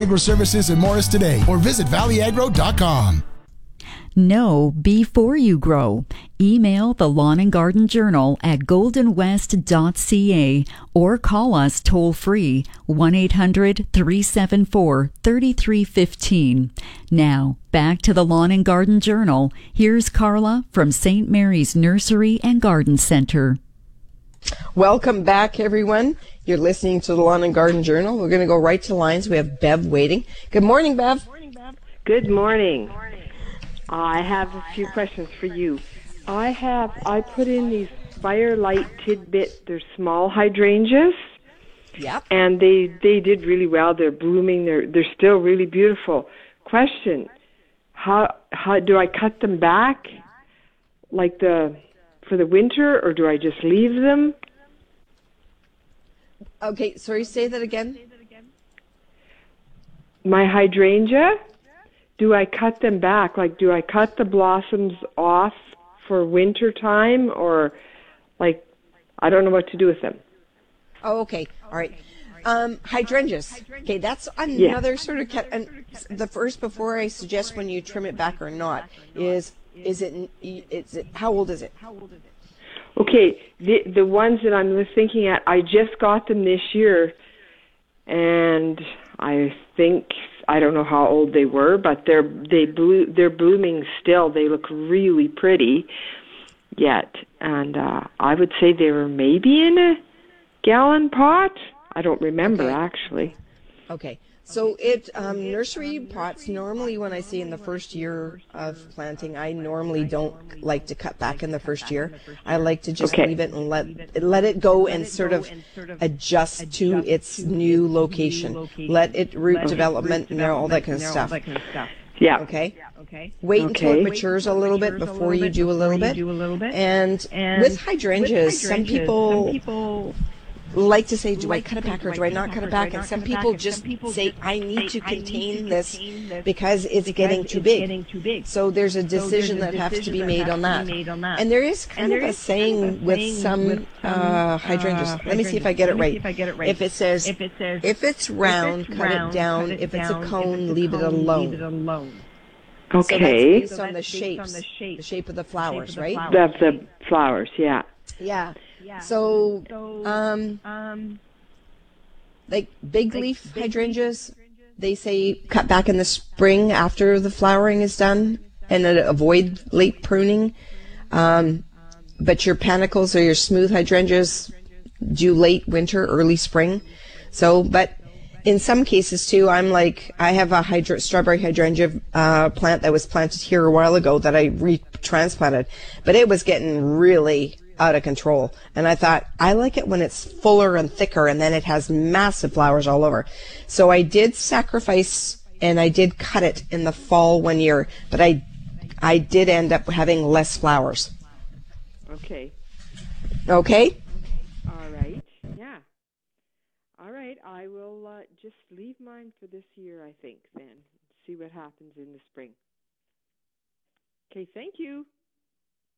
Agro Services in Morris today or visit valleyagro.com. Know before you grow. Email the Lawn and Garden Journal at goldenwest.ca or call us toll free 1-800-374-3315. Now, back to the Lawn and Garden Journal. Here's Carla from St. Mary's Nursery and Garden Center. Welcome back, everyone. You're listening to the Lawn and Garden Journal. We're going to go right to lines. We have Bev waiting. Good morning, Bev. Good morning. I have a few questions for you. I put in these Firelight Tidbit. They're small hydrangeas. Yep. And they did really well. They're blooming. They're still really beautiful. Question: How do I cut them back, like for the winter, or do I just leave them? Okay, sorry, say that again. My hydrangea, do I cut them back? Like, do I cut the blossoms off for winter time, or like, I don't know what to do with them. Oh, okay. All right. Hydrangeas. Okay, that's another sort of and the first, before I suggest when you trim it back or not, is it how old is it? Okay, the ones that I'm thinking at, I just got them this year, and I think, I don't know how old they were, but they're blooming still. They look really pretty yet, and I would say they were maybe in a gallon pot. I don't remember actually. Okay. So nursery pots, normally when I say in the first year of planting, I normally don't like to cut back in the first year. I like to just leave it and let it go and sort of adjust to its new location. Let it root development and all that kind of stuff. Yeah. Okay. Wait until it matures a little bit before you do a little bit. And with hydrangeas, some people like to say, do I cut it back or do I not cut it back? And some people just say, I need to contain this because it's getting too big. So there's a decision that has to be made on that. And there is kind of a saying with some hydrangeas. Let me see if I get it right. If it says, if it's round, cut it down. If it's a cone, leave it alone. Okay. So that's based on the shape of the flowers, right? The flowers, yeah. Yeah. So, like big leaf hydrangeas, they say cut back in the spring after the flowering is done and avoid late pruning. But your panicles or your smooth hydrangeas do late winter, early spring. So, but in some cases too, I'm like, I have a strawberry hydrangea plant that was planted here a while ago that I retransplanted, but it was getting really out of control. And I thought, I like it when it's fuller and thicker and then it has massive flowers all over. So I did sacrifice and I did cut it in the fall one year, but I did end up having less flowers. Okay. Okay? All right. Yeah. All right. I will just leave mine for this year, I think, then. See what happens in the spring. Okay, thank you.